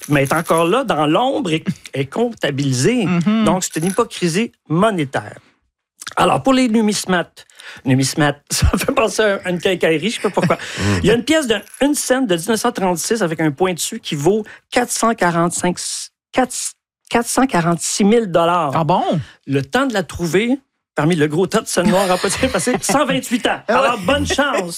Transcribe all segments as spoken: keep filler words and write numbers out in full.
mais est encore là dans l'ombre et est comptabilisée. Mm-hmm. Donc, c'est une hypocrisie monétaire. Alors, pour les numismates, numismates, ça fait penser à une quincaillerie, je ne sais pas pourquoi. Il y a une pièce de une cent de dix-neuf cent trente-six avec un point dessus qui vaut quatre cent quarante-cinq, quatre cent quarante-six mille dollars. Ah bon? Le temps de la trouver, parmi le gros tas de scènes noires, a peut-être passé cent vingt-huit ans. Alors, bonne chance!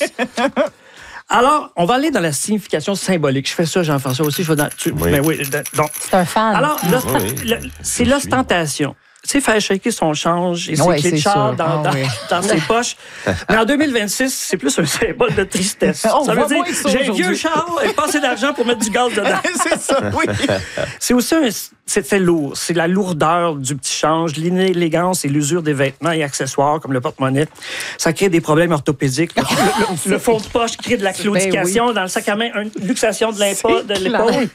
Alors, on va aller dans la signification symbolique. Je fais ça, Jean-François aussi. Je vais dans, tu, oui. Ben oui, donc, c'est un fan. Alors, oui. le, c'est l'ostentation. Tu sais, faire shaker son change et ses oui, clés de char dans, ah, dans, oui. dans ses poches. Mais en deux mille vingt-six, c'est plus un symbole de tristesse. On ça veut dire, ça j'ai un vieux char et pas assez d'argent pour mettre du gaz dedans. C'est ça, oui. C'est aussi un, c'est, c'est lourd. C'est la lourdeur du petit change, l'inélégance et l'usure des vêtements et accessoires, comme le porte-monnaie. Ça crée des problèmes orthopédiques. Le, le, le fond de poche crée de la claudication. Ben oui. Dans le sac à main, une luxation de l'épaule. De l'épaule.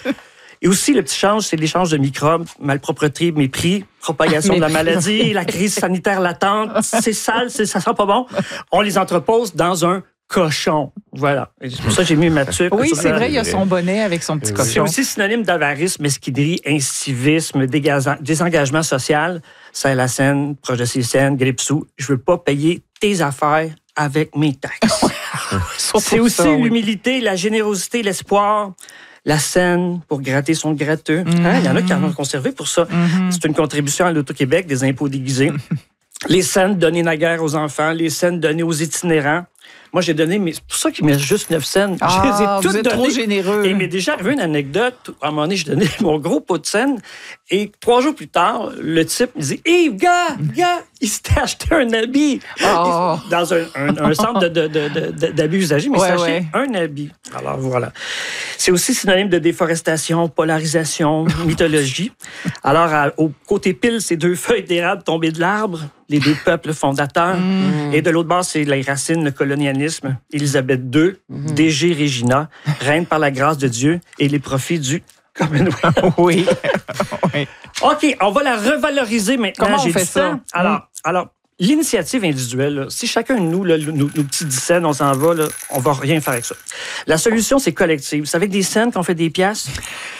Et aussi, le petit change, c'est l'échange de microbes, malpropreté, mépris, propagation de la maladie, la crise sanitaire latente. C'est sale, c'est, ça sent pas bon. On les entrepose dans un cochon. Voilà. Et c'est pour ça que j'ai mis ma tuque. Oui, c'est vrai, il y a son bonnet avec son petit cochon. C'est aussi synonyme d'avarice, mesquinerie, incivisme, désengagement social. C'est la scène, proche de ces scènes, grippe-sous. Je veux pas payer tes affaires avec mes taxes. C'est aussi ça, oui. L'humilité, la générosité, l'espoir. La scène pour gratter son gratteux. Mm-hmm. Hein, il y en a qui en ont conservé pour ça. Mm-hmm. C'est une contribution à l'Auto-Québec des impôts déguisés. Les scènes données naguère aux enfants, les scènes données aux itinérants. Moi, j'ai donné, mais c'est pour ça qu'il me reste juste neuf scènes. Ah, je les ai toutes vous êtes données. trop généreux. Et il m'est déjà arrivé une anecdote. À un moment donné, je donnais mon gros pot de scène. Et trois jours plus tard, le type me dit « Hey, gars, gars, il s'était acheté un habit. Oh. » Dans un, un, un centre de, de, de, de, d'abus usagés, mais ouais, il s'est acheté ouais. un habit. Alors, voilà. C'est aussi synonyme de déforestation, polarisation, mythologie. Alors, à, au côté pile, c'est deux feuilles d'érable tombées de l'arbre, les deux peuples fondateurs. Mm. Et de l'autre bord, c'est les racines, le colonialisme. Élisabeth deux, mm. D G Regina, reine par la grâce de Dieu et les profits du Commonwealth. Oui. oui. OK, on va la revaloriser maintenant. Comment on J'ai fait ça? ça? Alors, mm. alors, l'initiative individuelle, là, si chacun de nous, là, nos, nos petits dix cents, on s'en va, là, on va rien faire avec ça. La solution, c'est collective. C'est avec des scènes qu'on fait des pièces.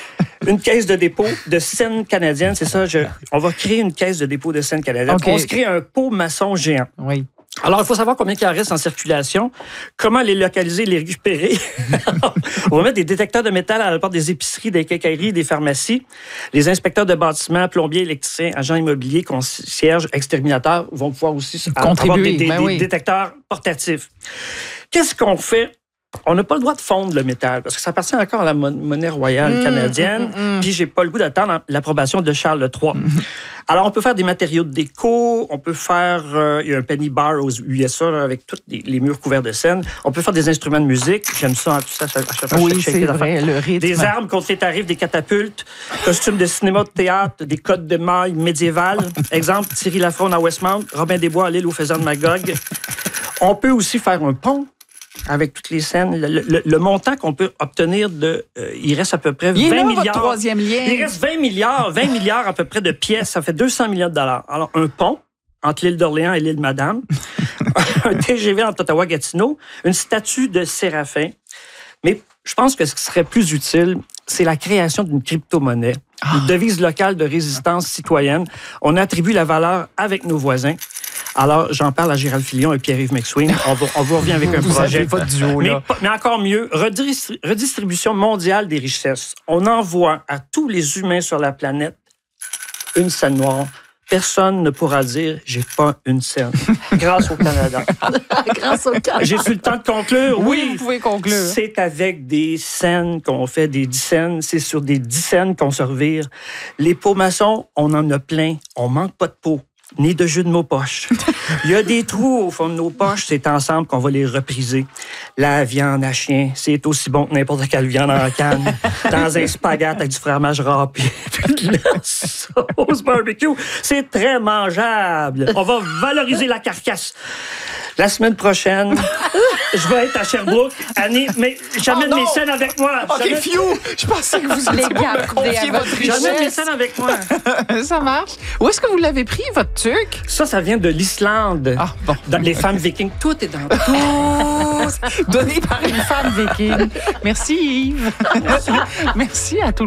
Une caisse de dépôt de scènes canadiennes, c'est ça. Je, on va créer une caisse de dépôt de scènes canadiennes. Okay. On se crée un pot maçon géant. Oui. Alors, il faut savoir combien il en reste en circulation, comment les localiser, les récupérer. On va mettre des détecteurs de métal à la porte des épiceries, des quincailleries, des pharmacies. Les inspecteurs de bâtiments, plombiers, électriciens, agents immobiliers, concierges, exterminateurs vont pouvoir aussi contribuer, avoir des, des, ben des oui. détecteurs portatifs. Qu'est-ce qu'on fait? On n'a pas le droit de fondre le métal parce que ça appartient encore à la monnaie royale mmh, canadienne. Mmh, mmh. Puis j'ai pas le goût d'attendre l'approbation de Charles trois. Mmh. Alors on peut faire des matériaux de déco, on peut faire euh, il y a un penny bar aux U S A là, avec tous les, les murs couverts de scène. On peut faire des instruments de musique. J'aime ça, tout ça. À chaque fois, oui, c'est vrai, le rythme. Des armes contre les tarifs, des catapultes, costumes de cinéma, de théâtre, des codes de maille médiévales. Exemple, Thierry Lafronde à Westmount, Robin des Bois à l'île aux faisans de Magog. On peut aussi faire un pont. Avec toutes les scènes, le, le, le montant qu'on peut obtenir de, euh, il reste à peu près il vingt est là, milliards. Votre troisième lien. Il reste vingt milliards, vingt milliards à peu près de pièces. Ça fait deux cents millions de dollars. Alors un pont entre l'île d'Orléans et l'île Madame, un T G V entre Ottawa-Gatineau, une statue de Séraphin. Mais je pense que ce qui serait plus utile, c'est la création d'une crypto-monnaie, ah. une devise locale de résistance citoyenne. On attribue la valeur avec nos voisins. Alors, j'en parle à Gérald Filion et Pierre-Yves McSween. On va, on va revenir avec un vous projet. Votre duo, mais, là. mais encore mieux, redistri- redistribution mondiale des richesses. On envoie à tous les humains sur la planète une scène noire. Personne ne pourra dire « j'ai pas une scène ». Grâce au Canada. Grâce au Canada. J'ai-tu le temps de conclure? Oui, oui, vous pouvez conclure. C'est avec des scènes qu'on fait des dix scènes. C'est sur des dix scènes qu'on se revire. Les pots maçons, on en a plein. On manque pas de pots. Ni de jus de mots poches. Il y a des trous au fond de nos poches, c'est ensemble qu'on va les repriser. La viande à chien, c'est aussi bon que n'importe quelle viande en canne. Dans un spaghette avec du fromage râpé, puis de la sauce barbecue, c'est très mangeable. On va valoriser la carcasse. La semaine prochaine, je vais être à Sherbrooke. Annie, mais j'amène oh mes scènes avec moi. OK, j'amène... Fiou, je pensais que vous alliez me confier votre richesse. J'amène mes scènes avec moi. Ça marche. Où est-ce que vous l'avez pris, votre tuque? Ça, ça vient de l'Islande. Ah, bon. Dans les femmes vikings. Tout est dans tout. Donné par une femme viking. Merci, Yves. Merci, Merci à tous.